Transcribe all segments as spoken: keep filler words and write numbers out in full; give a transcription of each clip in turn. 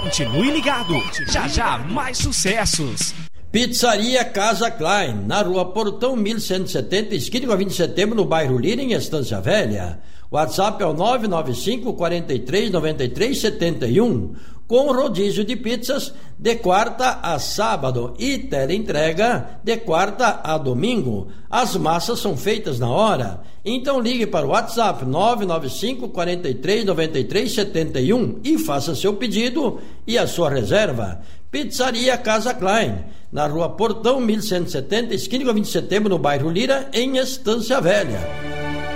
Continue ligado, já já mais sucessos. Pizzaria Casa Klein, na rua Portão mil cento e setenta, esquina com a vinte de setembro, no bairro Lira, em Estância Velha. WhatsApp é o nove nove cinco, quatro três, nove três sete um, com rodízio de pizzas de quarta a sábado e teleentrega de quarta a domingo. As massas são feitas na hora. Então ligue para o WhatsApp nove nove cinco, quatro três, nove três sete um e faça seu pedido e a sua reserva. Pizzaria Casa Klein, na rua Portão mil cento e setenta, esquina com a vinte de setembro, no bairro Lira, em Estância Velha.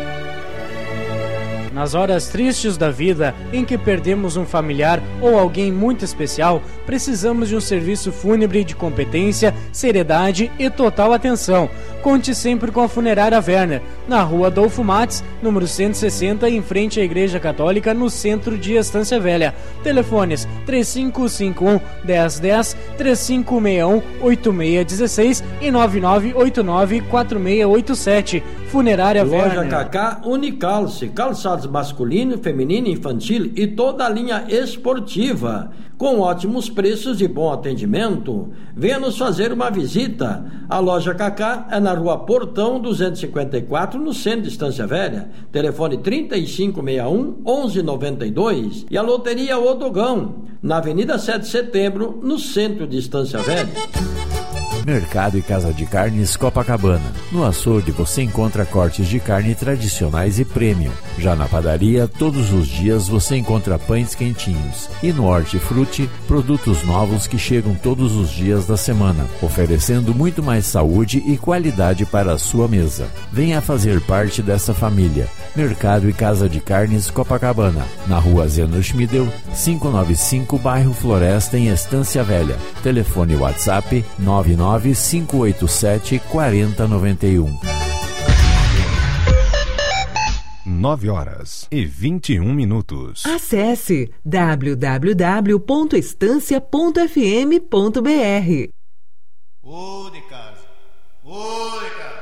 Nas horas tristes da vida, em que perdemos um familiar ou alguém muito especial, precisamos de um serviço fúnebre de competência, seriedade e total atenção. Conte sempre com a Funerária Werner, na rua Adolfo Mates, número cento e sessenta, em frente à Igreja Católica, no centro de Estância Velha. Telefones três cinco cinco um, um zero um zero, três cinco seis um, oito seis um seis e nove nove oito nove, quatro seis oito sete. Funerária Loja Werner. Loja Cacá Unicalce, calçados masculino, feminino, infantil e toda a linha esportiva, com ótimos preços e bom atendimento. Venha nos fazer uma visita. A Loja Cacá é na rua Portão duzentos e cinquenta e quatro, no centro de Estância Velha. Telefone trinta e cinco sessenta e um, onze noventa e dois. E a Loteria Odogão, na Avenida sete de Setembro, no centro de Estância Velha. Mercado e Casa de Carnes Copacabana. No açougue você encontra cortes de carne tradicionais e premium. Já na padaria, todos os dias você encontra pães quentinhos. E no Hortifruti, produtos novos que chegam todos os dias da semana, oferecendo muito mais saúde e qualidade para a sua mesa. Venha fazer parte dessa família. Mercado e Casa de Carnes Copacabana, na rua Zeno Schmidel, quinhentos e noventa e cinco, bairro Floresta, em Estância Velha. Telefone WhatsApp nove nove cinco oito sete, quatro zero nove um. nove horas e vinte e um minutos. Acesse w w w ponto estância ponto f m ponto b r. Ô de casa, ô de casa.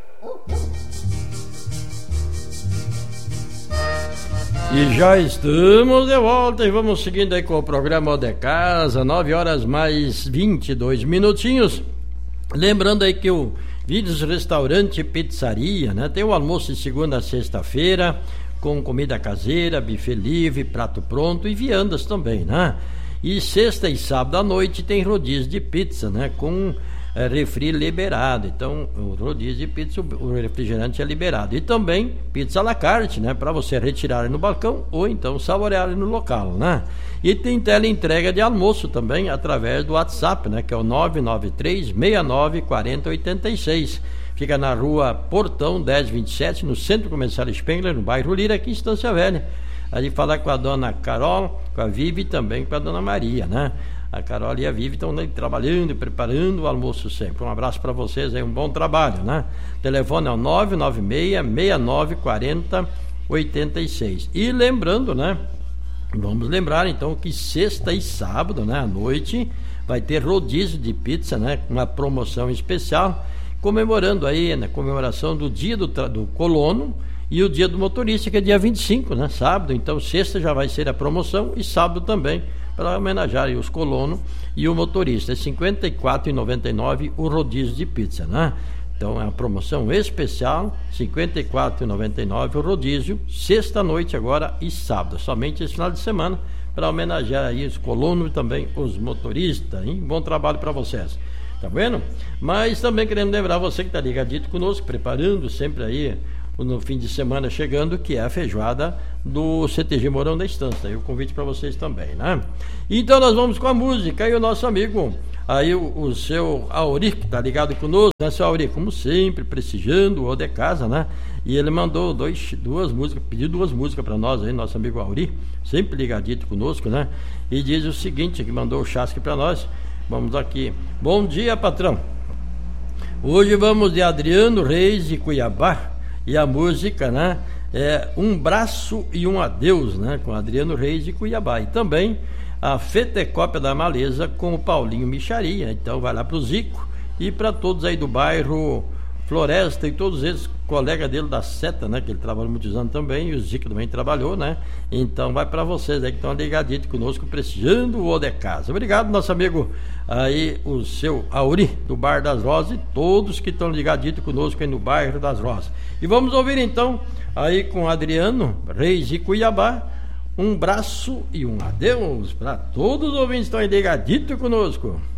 E já estamos de volta e vamos seguindo aí com o programa de casa, nove horas mais vinte e dois minutinhos. Lembrando aí que o Vídeos Restaurante e Pizzaria, né? Tem o almoço de segunda a sexta-feira, com comida caseira, buffet livre, prato pronto e viandas também, né? E sexta e sábado à noite tem rodízio de pizza, né? Com é, refri liberado. Então, o rodízio de pizza, o refrigerante é liberado. E também pizza à la carte, né? Para você retirar no balcão ou então saborear no local, né? E tem teleentrega de almoço também através do WhatsApp, né? Que é o nove nove três, seis nove, quatro zero oito seis. Fica na rua Portão dez vinte e sete, no Centro Comercial Spengler, no bairro Lira, aqui em Estância Velha. Ali falar com a dona Carol, com a Vivi e também com a dona Maria, né? A Carol e a Vivi estão trabalhando e preparando o almoço sempre. Um abraço para vocês aí, um bom trabalho, né? O telefone é o nove nove seis, seis nove quatro zero oito seis. E lembrando, né? Vamos lembrar então que sexta e sábado, né, à noite, vai ter rodízio de pizza, né? Uma promoção especial, comemorando aí, né? Comemoração do dia do, do colono e o dia do motorista, que é dia vinte e cinco, né? Sábado. Então sexta já vai ser a promoção e sábado também, para homenagear os colonos e o motorista. É cinquenta e quatro reais e noventa e nove centavos o rodízio de pizza, né? Então é uma promoção especial, cinquenta e quatro reais e noventa e nove centavos o rodízio, sexta-noite agora e sábado, somente esse final de semana, para homenagear aí os colonos e também os motoristas, hein? Bom trabalho para vocês, tá vendo? Mas também queremos lembrar você que está ligadito conosco, preparando sempre aí no fim de semana chegando, que é a feijoada do C T G Mourão da Estância. Aí o convite para vocês também, né? Então nós vamos com a música e o nosso amigo aí o, o seu Auri, que tá ligado conosco, né, seu Auri, como sempre, prestigiando o de casa, né? E ele mandou dois, duas músicas, pediu duas músicas para nós aí, nosso amigo Auri, sempre ligadito conosco, né? E diz o seguinte, que mandou o chasque para nós. Vamos aqui. Bom dia, patrão. Hoje vamos de Adriano Reis de Cuiabá. E a música, né, é Um Braço e um Adeus, né, com Adriano Reis de Cuiabá. E também a Fetecópia da Maleza com o Paulinho Micharia. Então vai lá pro Zico e para todos aí do bairro Floresta e todos eles colega dele da Seta, né? Que ele trabalhou muitos anos também, e o Zico também trabalhou, né? Então vai para vocês aí que estão ligaditos conosco, prestigiando o O de Casa. Obrigado, nosso amigo aí, o seu Auri, do Bar das Rosas, e todos que estão ligaditos conosco aí no bairro das Rosas. E vamos ouvir então, aí com Adriano Reis e Cuiabá, um braço e um adeus para todos os ouvintes que estão aí ligaditos conosco.